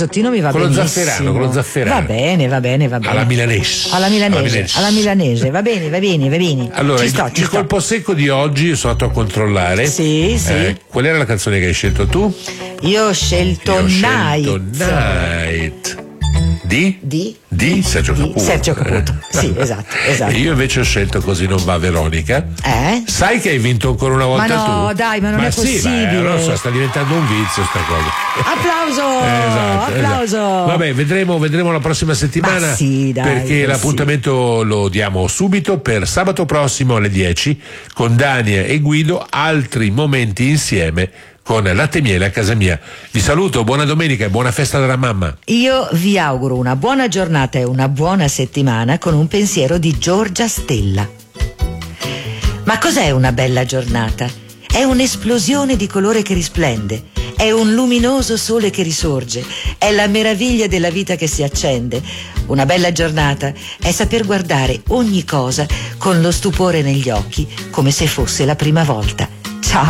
risottino mi va con lo benissimo. zafferano, con lo zafferano. Va bene. Alla milanese. Alla milanese, va bene. Allora, ci sto. il colpo secco di oggi sono andato a controllare. Sì. Qual era la canzone che hai scelto tu? Io ho scelto Night. Di Sergio Caputo. Sergio Caputo. Sì, esatto. Io invece ho scelto Così non va Veronica. Sai che hai vinto ancora una volta tu? Ma no, dai, ma non è possibile. Non lo so, sta diventando un vizio sta cosa. Applauso. Vabbè, vedremo la prossima settimana. Ma sì, dai, perché l'appuntamento lo diamo subito per sabato prossimo alle 10 con Dania e Guido, altri momenti insieme con Latte e Miele a casa mia. Vi saluto, buona domenica e buona festa della mamma. Io vi auguro una buona giornata e una buona settimana con un pensiero di Giorgia Stella. Ma cos'è una bella giornata? È un'esplosione di colore che risplende, è un luminoso sole che risorge, è la meraviglia della vita che si accende. Una bella giornata è saper guardare ogni cosa con lo stupore negli occhi, come se fosse la prima volta. Ciao!